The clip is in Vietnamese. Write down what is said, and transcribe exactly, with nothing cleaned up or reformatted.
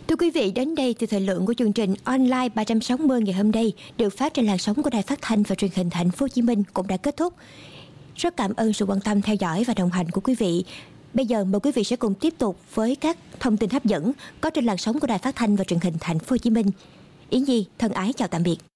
Thưa quý vị, đến đây thì thời lượng của chương trình online ba trăm sáu mươi ngày hôm nay được phát trên làn sóng của Đài Phát thanh và Truyền hình Thành phố Hồ Chí Minh cũng đã kết thúc. Rất cảm ơn sự quan tâm theo dõi và đồng hành của quý vị. Bây giờ mời quý vị sẽ cùng tiếp tục với các thông tin hấp dẫn có trên làn sóng của Đài Phát thanh và Truyền hình Thành phố Hồ Chí Minh. Yến Nhi thân ái chào tạm biệt.